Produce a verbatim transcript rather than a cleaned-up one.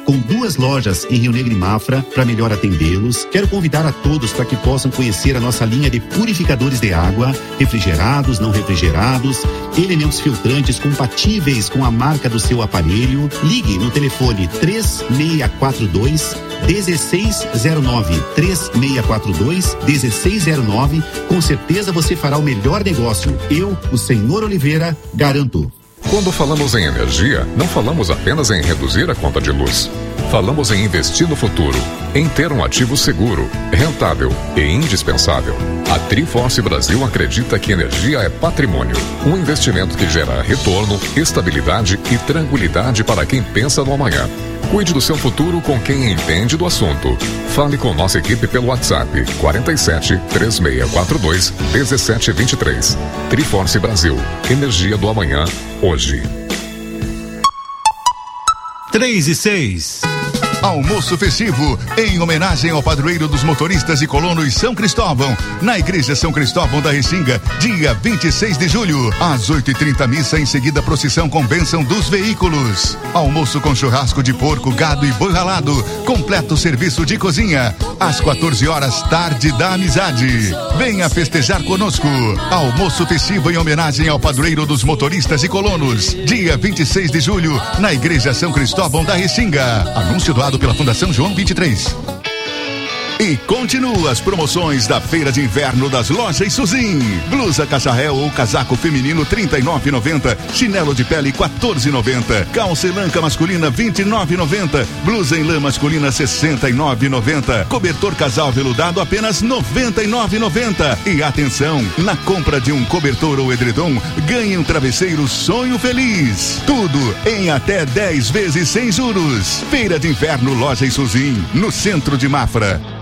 com duas lojas em Rio Negro e Mafra para melhor atendê-los. Quero convidar a todos para que possam conhecer a nossa linha de purificadores de água, refrigerados, não refrigerados, elementos filtrantes compatíveis com a marca do seu aparelho. Ligue no telefone três seis quatro dois, um seis zero nove, três seis quatro dois, um seis zero nove. Com certeza você fará o melhor negócio. Eu, o senhor Oliveira, garanto. Quando falamos em energia, não falamos apenas em reduzir a conta de luz. Falamos em investir no futuro, em ter um ativo seguro, rentável e indispensável. A Triforce Brasil acredita que energia é patrimônio, um investimento que gera retorno, estabilidade e tranquilidade para quem pensa no amanhã. Cuide do seu futuro com quem entende do assunto. Fale com nossa equipe pelo WhatsApp quarenta e sete, três seis quatro dois, um sete dois três. Triforce Brasil. Energia do amanhã, hoje. três e seis. Almoço festivo em homenagem ao padroeiro dos motoristas e colonos São Cristóvão, na Igreja São Cristóvão da Restinga, dia vinte e seis de julho, às oito e trinta, missa, em seguida procissão com bênção dos veículos. Almoço com churrasco de porco, gado e boi ralado, completo serviço de cozinha. Às quatorze horas, tarde da amizade. Venha festejar conosco. Almoço festivo em homenagem ao padroeiro dos motoristas e colonos, dia vinte e seis de julho, na Igreja São Cristóvão da Restinga. Anúncio doado pela Fundação João vinte e três. E continua as promoções da Feira de Inverno das Lojas Suzin. Blusa cacharel ou casaco feminino trinta e nove reais e noventa centavos. Chinelo de pele quatorze reais e noventa centavos. Calça e lanca masculina vinte e nove reais e noventa centavos. Blusa em lã masculina sessenta e nove reais e noventa centavos. Cobertor casal veludado apenas noventa e nove reais e noventa centavos. E atenção, na compra de um cobertor ou edredom, ganhe um travesseiro Sonho Feliz. Tudo em até dez vezes sem juros. Feira de Inverno Lojas Suzin, no centro de Mafra.